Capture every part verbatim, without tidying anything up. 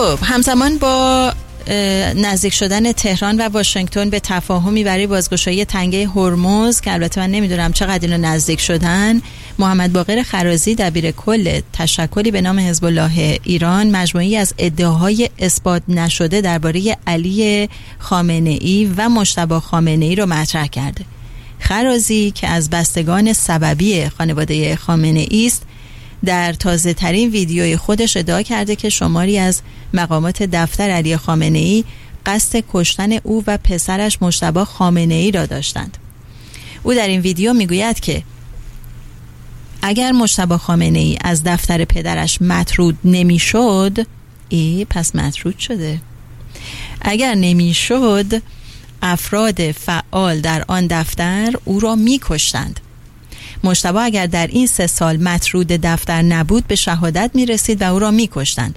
خب همزمان با نزدیک شدن تهران و واشنگتن به تفاهمی برای بازگشایی تنگه هرمز که البته من نمیدونم چقدر اینو نزدیک شدن، محمد باقر خرازی دبیر کل تشکلی به نام حزب الله ایران مجموعی از ادعاهای اثبات نشده درباره علی خامنه ای و مجتبی خامنه ای رو مطرح کرده. خرازی که از بستگان سببی خانواده خامنه ای است، در تازه ترین ویدیوی خودش ادعا کرده که شماری از مقامات دفتر علی خامنه ای قصد کشتن او و پسرش مجتبی خامنه ای را داشتند. او در این ویدیو میگوید که اگر مجتبی خامنه ای از دفتر پدرش مطرود نمیشد، ای پس مطرود شده، اگر نمیشد افراد فعال در آن دفتر او را میکشتند. مجتبی اگر در این سه سال مطرود دفتر نبود به شهادت می رسید و او را می کشتند.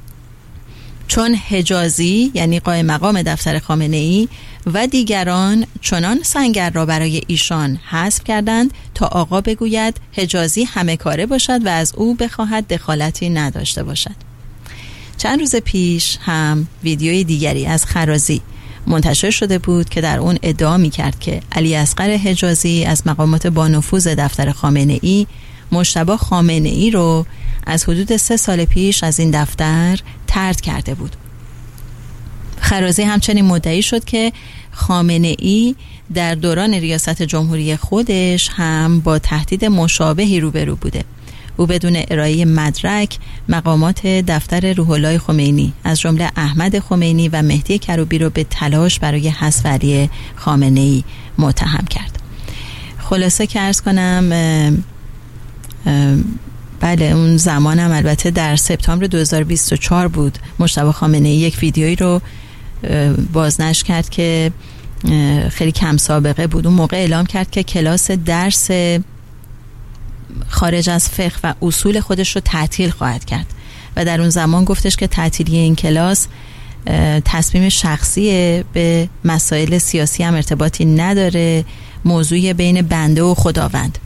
چون حجازی یعنی قائم مقام دفتر خامنه ای و دیگران چنان سنگر را برای ایشان حذف کردند تا آقا بگوید حجازی همه کاره باشد و از او بخواهد دخالتی نداشته باشد. چند روز پیش هم ویدیوی دیگری از خرازی منتشر شده بود که در اون ادعا می کرد که علی اصغر حجازی از مقامات با نفوذ دفتر خامنه ای مجتبی خامنه ای رو از حدود سه سال پیش از این دفتر طرد کرده بود. خرازی همچنین مدعی شد که خامنه ای در دوران ریاست جمهوری خودش هم با تهدید مشابهی روبرو بوده. او بدون ارائه مدرک مقامات دفتر روح الله خمینی از جمله احمد خمینی و مهدی کروبی رو به تلاش برای حذف علی خامنه ای متهم کرد. خلاصه که عرض کنم اه اه بله اون زمانم البته در سپتامبر دو هزار و بیست و چهار بود. مجتبی خامنه ای یک ویدیویی رو بازنشر کرد که خیلی کم سابقه بود. اون موقع اعلام کرد که کلاس درس خارج از فقه و اصول خودش رو تعطیل خواهد کرد و در اون زمان گفتش که تعطیلی این کلاس تصمیم شخصیه، به مسائل سیاسی هم ارتباطی نداره، موضوع بین بنده و خداوند.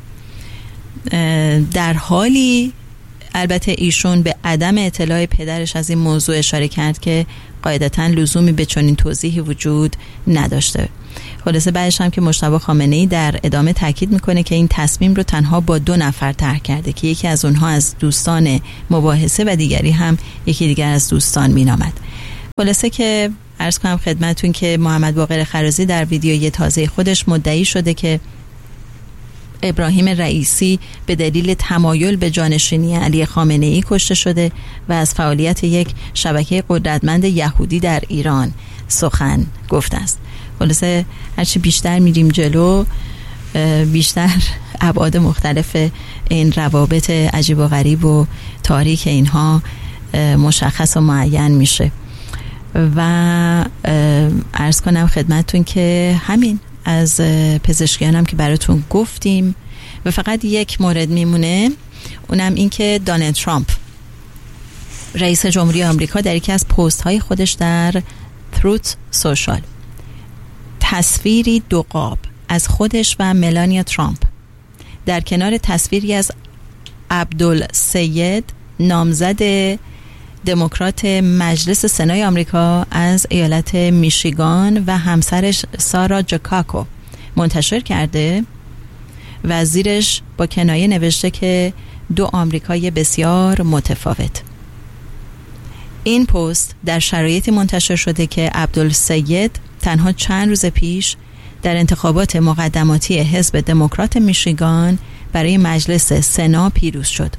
در حالی البته ایشون به عدم اطلاع پدرش از این موضوع اشاره کرد که قاعدتاً لزومی به چنین توضیحی وجود نداشته. خلاصه بعدش هم که مجتبی خامنه ای در ادامه تاکید میکنه که این تصمیم رو تنها با دو نفر طرح کرده که یکی از اونها از دوستان مباحثه و دیگری هم یکی دیگر از دوستان مینامد. خلاصه که عرض کنم خدمتون که محمد باقر خرازی در ویدیوی تازه خودش مدعی شده که ابراهیم رئیسی به دلیل تمایل به جانشینی علی خامنه ای کشته شده و از فعالیت یک شبکه قدرتمند یهودی در ایران سخن گفته است. خلاصه هرچی بیشتر میریم جلو بیشتر ابعاد مختلف این روابط عجیب و غریب و تاریک اینها مشخص و معین میشه و عرض کنم خدمتتون که همین از پزشکیانم که براتون گفتیم و فقط یک مورد میمونه، اونم این که دونالد ترامپ رئیس جمهوری آمریکا در یکی از پست های خودش در تروت سوشال تصویری دو قاب از خودش و ملانیا ترامپ در کنار تصویری از عبدالسید نامزد دموکرات مجلس سنای آمریکا از ایالت میشیگان و همسرش سارا جاکاکو منتشر کرده و زیرش با کنایه نوشته که دو آمریکای بسیار متفاوت. این پست در شرایطی منتشر شده که عبدالسید تنها چند روز پیش در انتخابات مقدماتی حزب دموکرات میشیگان برای مجلس سنا پیروز شد.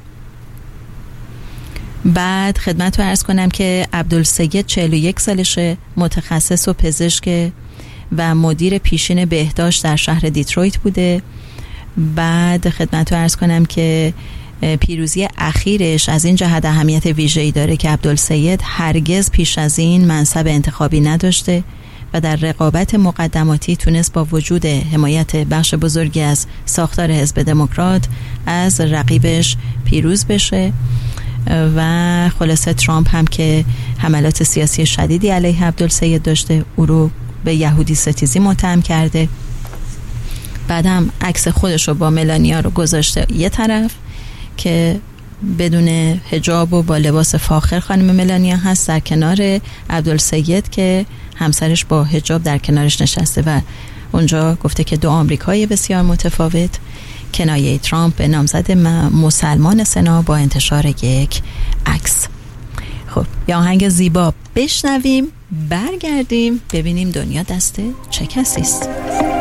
بعد خدمت رو عرض کنم که عبدالسید چهل و یک سالشه، متخصص و پزشک و مدیر پیشین بهداشت در شهر دیترویت بوده. بعد خدمت رو عرض کنم که پیروزی اخیرش از این جهت اهمیت ویژه‌ای داره که عبدالسید هرگز پیش از این منصب انتخابی نداشته و در رقابت مقدماتی تونست با وجود حمایت بخش بزرگی از ساختار حزب دموکرات از رقیبش پیروز بشه. و خلاصه ترامپ هم که حملات سیاسی شدیدی علیه عبدالسید داشته، او رو به یهودی ستیزی متهم کرده. بعد هم عکس خودش رو با ملانیا رو گذاشته یه طرف که بدون حجاب و با لباس فاخر خانم ملانیا هست در کنار عبدالسید که همسرش با حجاب در کنارش نشسته و اونجا گفته که دو آمریکایی بسیار متفاوت، کنایه ترامپ به نامزد مسلمان سنا با انتشار یک عکس. خب یه آهنگ زیبا بشنویم، برگردیم ببینیم دنیا دست چه کسی است.